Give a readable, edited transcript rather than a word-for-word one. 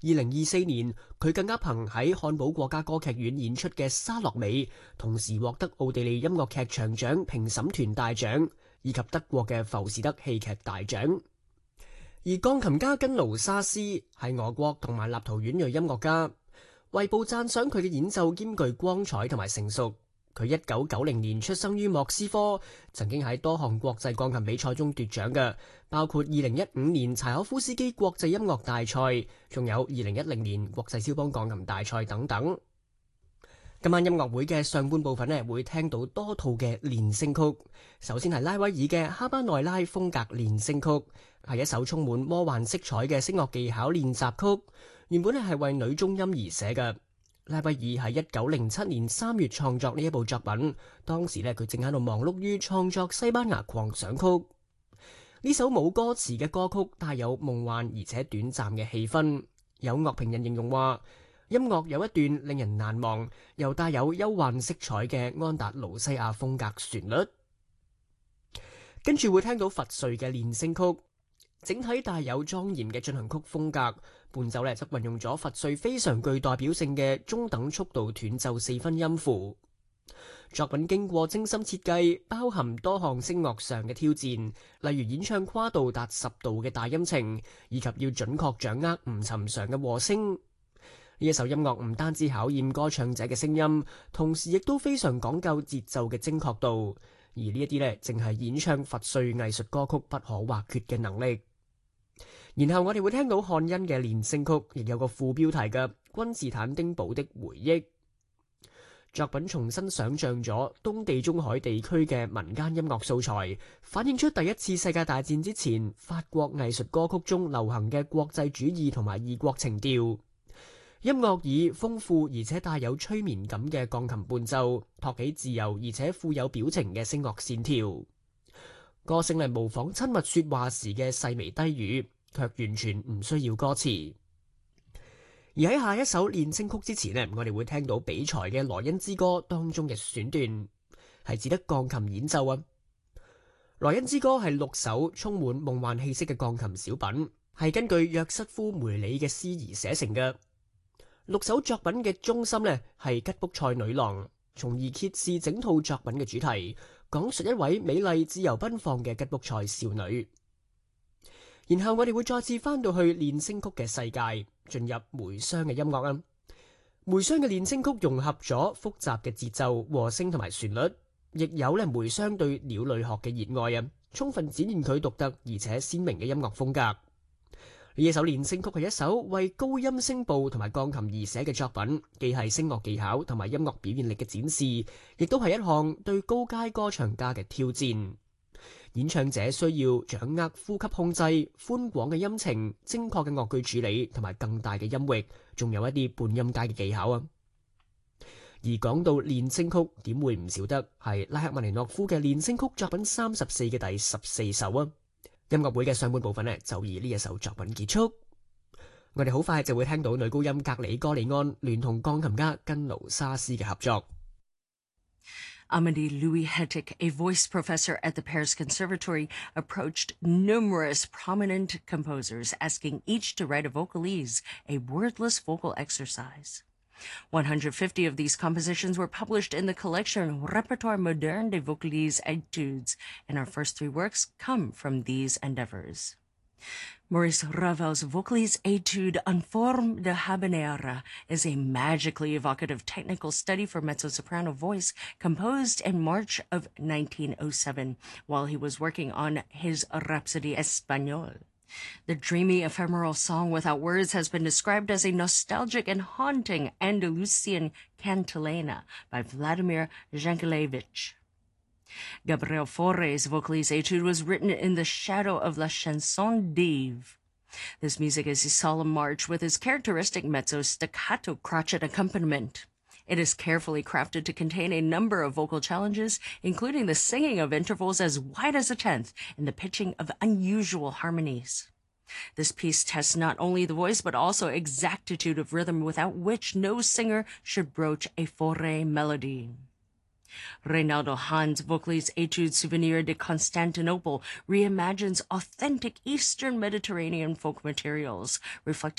2024年，佢更加憑喺漢堡國家歌劇院演出嘅《莎樂美》，同時獲得奧地利音樂劇場獎評審團大獎，以及德國嘅浮士德戲劇大獎。而鋼琴家根勞沙斯係俄國同埋立陶宛裔音樂家，衛報讚賞佢嘅演奏兼具光彩同埋成熟。佢1990年出生於莫斯科，曾經喺多項國際鋼琴比賽中奪獎嘅，包括2015年柴可夫斯基國際音樂大賽，仲有2010年國際肖邦鋼琴大賽等等。今晚音樂會嘅上半部分呢，會聽到多套嘅練聲曲。首先係拉威爾嘅哈巴內拉風格練聲曲，係一首充滿魔幻色彩嘅聲樂技巧練習曲，原本係為女中音而寫嘅。拉威爾喺1907年3月創作呢一部作品，當時佢正喺度忙碌於創作西班牙狂想曲。呢首冇歌詞嘅歌曲帶有夢幻而且短暫嘅氣氛，有樂評人形容話，音樂有一段令人難忘又帶有憂患色彩嘅安達盧西亞風格旋律。跟住會聽到佛瑞嘅練聲曲，整體帶有莊嚴嘅進行曲風格，伴奏則運用咗佛瑞非常具代表性嘅中等速度斷奏4分音符。作品經過精心設計，包含多項聲樂上嘅挑戰，例如演唱跨度達10度嘅大音程，以及要準確掌握唔尋常嘅和聲。呢一首音樂唔單止考驗歌唱者嘅聲音，同時亦都非常講究節奏嘅精確度。而呢一啲正係演唱佛瑞藝術歌曲不可或缺嘅能力。然後我哋會聽到漢恩嘅練聲曲，亦有個副標題嘅君士坦丁堡的回憶。作品重新想象咗東地中海地區嘅民間音樂素材，反映出第一次世界大戰之前法國藝術歌曲中流行嘅國際主義同埋異國情調。音樂以豐富而且帶有催眠感嘅鋼琴伴奏，托起自由而且富有表情嘅聲樂線條。歌聲嚟模仿親密說話時嘅細微低語，卻完全唔需要歌詞。而喺下一首練聲曲之前呢，我哋會聽到比才嘅《萊茵之歌》當中嘅選段，係指得鋼琴演奏啊。《萊茵之歌》係6首充滿夢幻氣息嘅鋼琴小品，係根據約瑟夫梅里嘅詩而寫成嘅。6首作品嘅中心呢係吉卜賽女郎，從而揭示整套作品嘅主題，講述一位美麗自由奔放嘅吉卜賽少女。然後我哋會再次翻到去練聲曲嘅世界，進入梅湘嘅音樂啊。梅湘嘅練聲曲融合咗複雜嘅節奏、和聲同埋旋律，亦有梅湘對鳥類學嘅熱愛啊，充分展現佢獨特而且鮮明嘅音樂風格。呢一首練聲曲係一首為高音聲部同埋鋼琴而寫嘅作品，既係聲樂技巧同埋音樂表現力嘅展示，亦都係一項對高階歌唱家嘅挑戰。演唱者需要掌握呼吸控制、寬廣嘅音程、精確嘅樂句處理同埋更大嘅音域，仲有一啲半音階嘅技巧啊。而講到練聲曲，點會唔少得係拉赫曼尼諾夫嘅練聲曲作品34嘅第14首啊。音樂會嘅上半部分呢，就以呢一首作品結束。我哋好快就會聽到女高音格里哥里安聯同鋼琴家根勞沙斯嘅合作。 Amédée Louis-Hettich, a voice professor at the Paris Conservatory, approached numerous prominent composers, asking each to write a vocalise, a wordless vocal exercise. 150 of these compositions were published in the collection Répertoire moderne des vocalises études, and our first 3 works come from these endeavors. Maurice Ravel's Vocalise Etude en forme de habanera is a magically evocative technical study for mezzo-soprano voice composed in March of 1907 while he was working on his Rhapsody Espagnole. The dreamy ephemeral song without words has been described as a nostalgic and haunting Andalusian cantilena by Vladimir Jankelevich. Gabriel Fauré's Vocalise Etude was written in the shadow of La Chanson d'Yves. This music is a solemn march with its characteristic mezzo staccato crotchet accompaniment. It is carefully crafted to contain a number of vocal challenges, including the singing of intervals as wide as a tenth and the pitching of unusual harmonies. This piece tests not only the voice but also exactitude of rhythm, without which no singer should broach a Fauré melody. Reynaldo Hahn's Vocalise Etude Souvenir de Constantinople reimagines authentic Eastern Mediterranean folk materials, reflecting